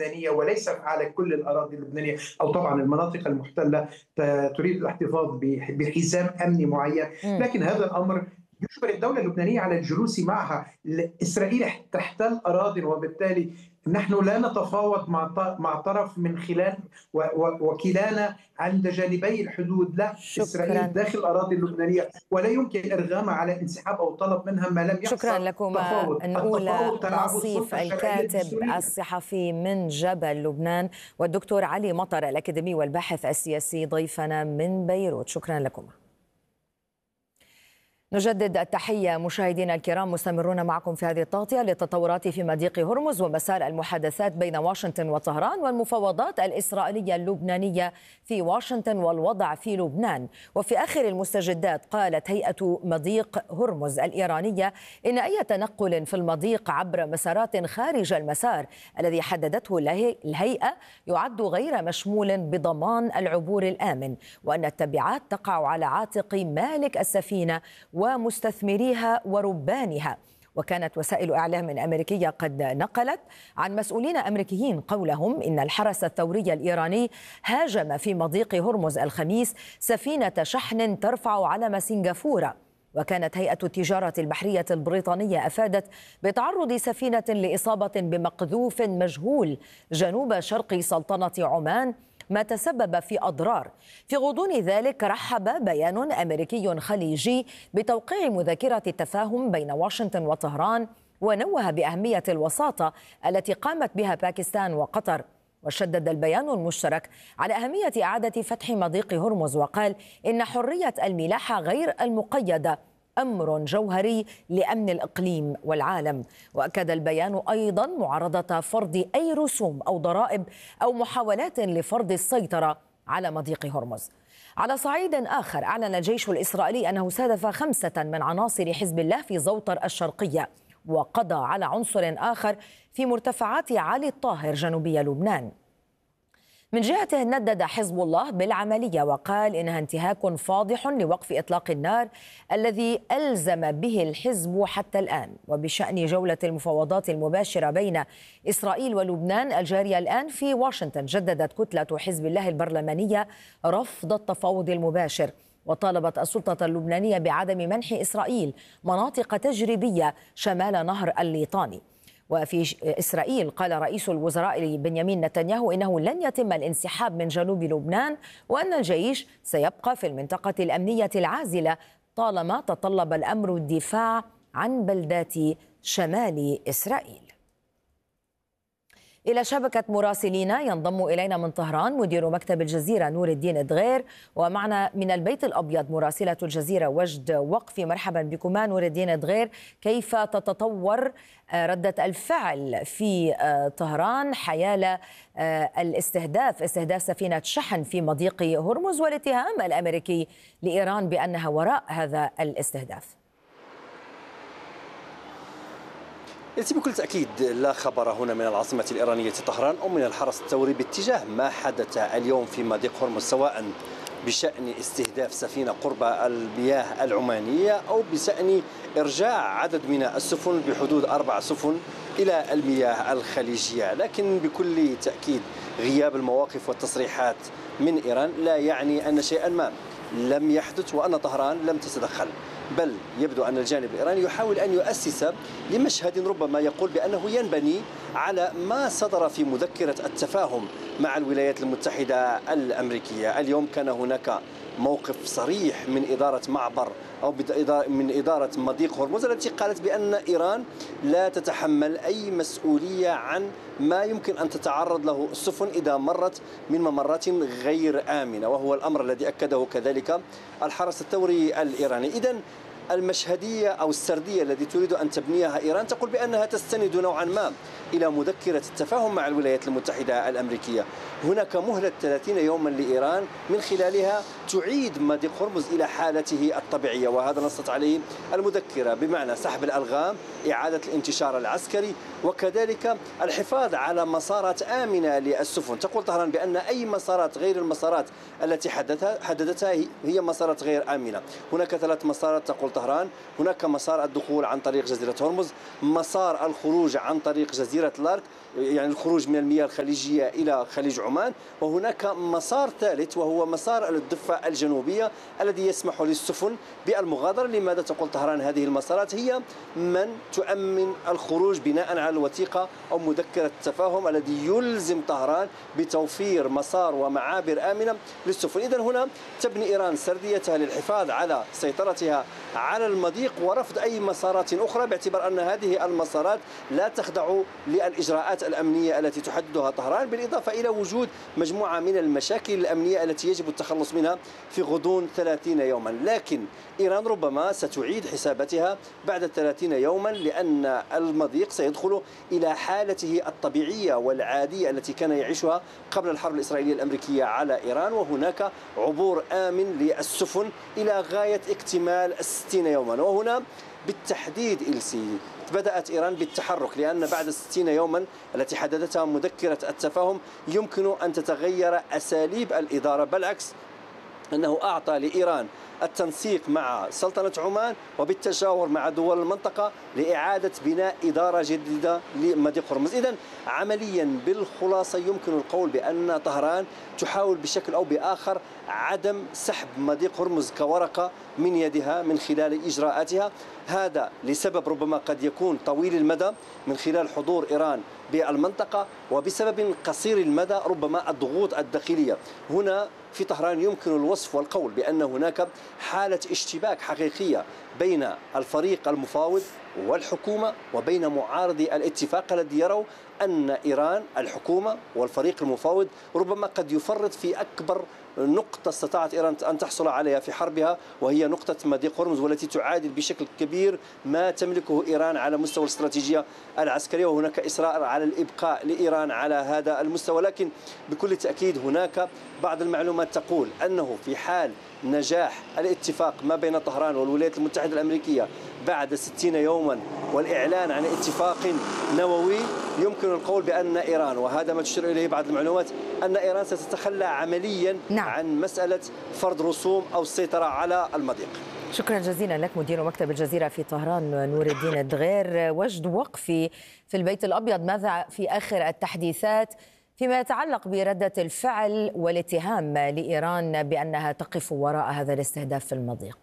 اللبنانية وليس على كل الأراضي اللبنانية، أو طبعا المناطق المحتلة تريد الاحتفاظ بحزام أمني معين. مم. لكن هذا الأمر يجبر الدولة اللبنانية على الجلوس معها. إسرائيل تحتل أراضي، وبالتالي نحن لا نتفاوض مع طرف من خلال وكلانا عند جانبي الحدود. لا، إسرائيل شكرا. داخل الأراضي اللبنانية ولا يمكن إرغامها على انسحاب أو طلب منها ما لم شكرا يحصل لكما. تفاوض. نقول التفاوض تلعب نصيف السلطة الشرعية الكاتب الدستورية. الصحفي من جبل لبنان، والدكتور علي مطر الأكاديمي والباحث السياسي ضيفنا من بيروت. شكرا لكم. نجدد التحية مشاهدينا الكرام، مستمرون معكم في هذه التغطية للتطورات في مضيق هرمز ومسار المحادثات بين واشنطن وطهران والمفاوضات الإسرائيلية اللبنانية في واشنطن والوضع في لبنان. وفي آخر المستجدات قالت هيئة مضيق هرمز الإيرانية إن أي تنقل في المضيق عبر مسارات خارج المسار الذي حددته الهيئة يعد غير مشمول بضمان العبور الآمن، وأن التبعات تقع على عاتق مالك السفينة ومستثمريها وربانها. وكانت وسائل إعلام أمريكية قد نقلت عن مسؤولين أمريكيين قولهم إن الحرس الثوري الإيراني هاجم في مضيق هرمز الخميس سفينة شحن ترفع علم سنغافورة. وكانت هيئة التجارة البحرية البريطانية أفادت بتعرض سفينة لإصابة بمقذوف مجهول جنوب شرق سلطنة عمان، ما تسبب في أضرار. في غضون ذلك رحب بيان أمريكي خليجي بتوقيع مذكرة التفاهم بين واشنطن وطهران، ونوه بأهمية الوساطة التي قامت بها باكستان وقطر. وشدد البيان المشترك على أهمية إعادة فتح مضيق هرمز، وقال إن حرية الملاحة غير المقيدة أمر جوهري لأمن الإقليم والعالم. وأكد البيان أيضا معارضة فرض أي رسوم أو ضرائب أو محاولات لفرض السيطرة على مضيق هرمز. على صعيد آخر، أعلن الجيش الإسرائيلي أنه استهدف 5 من عناصر حزب الله في زوطر الشرقية، وقضى على عنصر آخر في مرتفعات علي الطاهر جنوبي لبنان. من جهته ندد حزب الله بالعملية وقال إنها انتهاك فاضح لوقف إطلاق النار الذي ألزم به الحزب حتى الآن. وبشأن جولة المفاوضات المباشرة بين إسرائيل ولبنان الجارية الآن في واشنطن، جددت كتلة حزب الله البرلمانية رفض التفاوض المباشر، وطالبت السلطة اللبنانية بعدم منح إسرائيل مناطق تجريبية شمال نهر الليطاني. وفي إسرائيل قال رئيس الوزراء بنيامين نتنياهو إنه لن يتم الانسحاب من جنوب لبنان، وأن الجيش سيبقى في المنطقة الأمنية العازلة طالما تطلب الأمر الدفاع عن بلدات شمال إسرائيل. إلى شبكة مراسلينا ينضم إلينا من طهران مدير مكتب الجزيرة نور الدين دغير، ومعنا من البيت الأبيض مراسلة الجزيرة وجد وقفي. مرحبا بكما نور الدين دغير، كيف تتطور ردة الفعل في طهران حيال استهداف سفينة شحن في مضيق هرمز والاتهام الأمريكي لإيران بأنها وراء هذا الاستهداف؟ بكل تأكيد لا خبر هنا من العاصمة الإيرانية طهران أو من الحرس الثوري باتجاه ما حدث اليوم في مضيق هرمز، سواء بشأن استهداف سفينة قرب المياه العمانية أو بشأن إرجاع عدد من السفن بحدود 4 سفن إلى المياه الخليجية. لكن بكل تأكيد غياب المواقف والتصريحات من إيران لا يعني أن شيئا ما لم يحدث وأن طهران لم تتدخل، بل يبدو أن الجانب الإيراني يحاول أن يؤسس لمشهد ربما يقول بأنه ينبني على ما صدر في مذكرة التفاهم مع الولايات المتحدة الأمريكية. اليوم كان هناك موقف صريح من إدارة معبر أو من إدارة مضيق هرمز التي قالت بأن إيران لا تتحمل أي مسؤولية عن ما يمكن أن تتعرض له السفن إذا مرت من ممرات غير آمنة، وهو الأمر الذي أكده كذلك الحرس الثوري الإيراني. إذن المشهدية أو السردية التي تريد أن تبنيها إيران تقول بأنها تستند نوعا ما إلى مذكرة التفاهم مع الولايات المتحدة الأمريكية. هناك مهلة 30 يوما لإيران من خلالها تعيد مضيق هرمز إلى حالته الطبيعية، وهذا نصت عليه المذكرة، بمعنى سحب الألغام، إعادة الانتشار العسكري، وكذلك الحفاظ على مسارات آمنة للسفن. تقول طهران بأن أي مسارات غير المسارات التي حددتها هي مسارات غير آمنة. هناك 3 مسارات تقول طهران، هناك مسار الدخول عن طريق جزيرة هرمز، مسار الخروج عن طريق جزيرة لارك، يعني الخروج من المياه الخليجية إلى خليج عمان. وهناك مسار ثالث وهو مسار الضفة الجنوبية الذي يسمح للسفن بالمغادرة. لماذا تقول طهران هذه المسارات؟ هي من تؤمن الخروج بناء على الوثيقة أو مذكرة التفاهم الذي يلزم طهران بتوفير مسار ومعابر آمنة للسفن. إذن هنا تبني إيران سرديتها للحفاظ على سيطرتها على المضيق ورفض أي مسارات أخرى، باعتبار أن هذه المسارات لا تخضع للإجراءات الأمنية التي تحددها طهران، بالإضافة إلى وجود مجموعة من المشاكل الأمنية التي يجب التخلص منها في غضون 30 يوما. لكن إيران ربما ستعيد حساباتها بعد 30 يوما، لأن المضيق سيدخل إلى حالته الطبيعية والعادية التي كان يعيشها قبل الحرب الإسرائيلية الأمريكية على إيران، وهناك عبور آمن للسفن إلى غاية اكتمال 60 يوما. وهنا بالتحديد إلسي بدأت إيران بالتحرك، لأن بعد 60 يوما التي حددتها مذكرة التفاهم يمكن أن تتغير أساليب الإدارة، بالعكس أنه أعطى لإيران التنسيق مع سلطنة عمان وبالتشاور مع دول المنطقة لإعادة بناء إدارة جديدة لمضيق هرمز. إذن عمليا بالخلاصة يمكن القول بأن طهران تحاول بشكل أو بآخر عدم سحب مضيق هرمز كورقة من يدها من خلال إجراءاتها، هذا لسبب ربما قد يكون طويل المدى من خلال حضور إيران بالمنطقة، وبسبب قصير المدى ربما الضغوط الداخلية. هنا في طهران يمكن الوصف والقول بأن هناك حالة اشتباك حقيقية بين الفريق المفاوض والحكومة وبين معارضي الاتفاق الذي يروا أن إيران الحكومة والفريق المفاوض ربما قد يفرط في أكبر نقطة استطاعت إيران أن تحصل عليها في حربها، وهي نقطة مضيق هرمز، والتي تعادل بشكل كبير ما تملكه إيران على مستوى الاستراتيجية العسكرية، وهناك إصرار على الإبقاء لإيران على هذا المستوى. لكن بكل تأكيد هناك بعض المعلومات تقول أنه في حال نجاح الاتفاق ما بين طهران والولايات المتحدة الأمريكية بعد 60 يوما والإعلان عن اتفاق نووي، يمكن القول بأن إيران، وهذا ما تشير إليه بعض المعلومات، أن إيران ستتخلى عمليا عن مسألة فرض رسوم أو السيطرة على المضيق. شكرا جزيلا لك مدير مكتب الجزيرة في طهران نور الدين الدغير. وجد وقفي في البيت الأبيض، ماذا في آخر التحديثات فيما يتعلق بردة الفعل والاتهام لإيران بأنها تقف وراء هذا الاستهداف في المضيق؟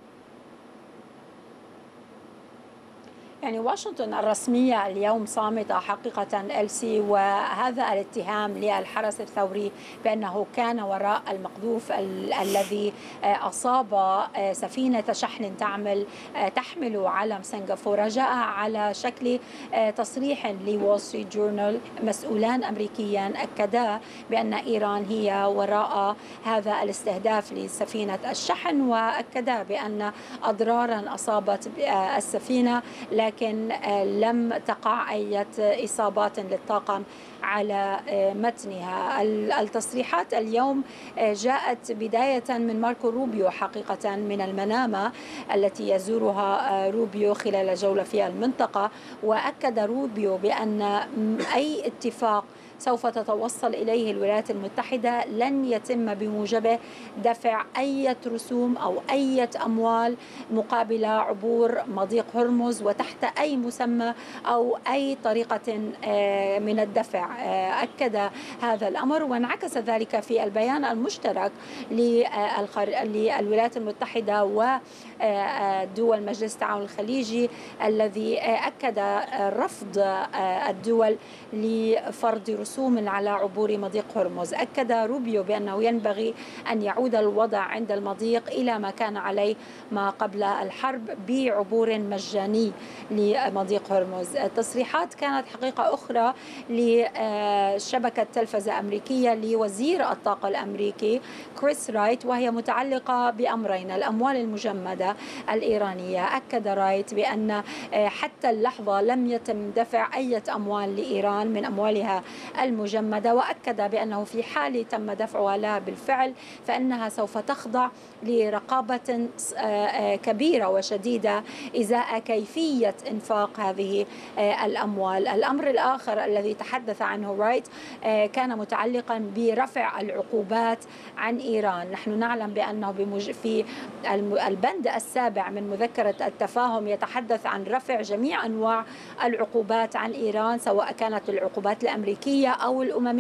يعني واشنطن الرسمية اليوم صامتة حقيقة إلسي، وهذا الاتهام للحرس الثوري بأنه كان وراء المقذوف الذي أصاب سفينة شحن تحمل علم سنغافورة جاء على شكل تصريح لوول ستريت جورنال. مسؤولان أمريكيان أكدا بأن إيران هي وراء هذا الاستهداف لسفينة الشحن، وأكدا بأن أضرارا أصابت السفينة، لكن لم تقع أي إصابات للطاقم على متنها. التصريحات اليوم جاءت بداية من ماركو روبيو حقيقة من المنامة التي يزورها روبيو خلال جولة في المنطقة، وأكد روبيو بأن أي اتفاق سوف تتوصل إليه الولايات المتحدة لن يتم بموجبه دفع أي رسوم أو أي أموال مقابل عبور مضيق هرمز وتحت أي مسمى أو أي طريقة من الدفع. أكد هذا الأمر، وانعكس ذلك في البيان المشترك للولايات المتحدة ودول مجلس التعاون الخليجي الذي أكد رفض الدول لفرض رسوم على عبور مضيق هرمز. أكد روبيو بأنه ينبغي أن يعود الوضع عند المضيق إلى ما كان عليه ما قبل الحرب بعبور مجاني لمضيق هرمز. التصريحات كانت حقيقة أخرى لشبكة تلفزة أمريكية لوزير الطاقة الأمريكي كريس رايت، وهي متعلقة بأمرين: الأموال المجمدة الإيرانية. أكد رايت بأن حتى اللحظة لم يتم دفع أي أموال لإيران من أموالها المجمدة، وأكد بأنه في حال تم دفعها لها بالفعل فإنها سوف تخضع لرقابة كبيرة وشديدة إزاء كيفية إنفاق هذه الأموال. الأمر الآخر الذي تحدث عنه رايت كان متعلقا برفع العقوبات عن إيران. نحن نعلم بأنه في البند السابع من مذكرة التفاهم يتحدث عن رفع جميع أنواع العقوبات عن إيران، سواء كانت العقوبات الأمريكية أو الأممية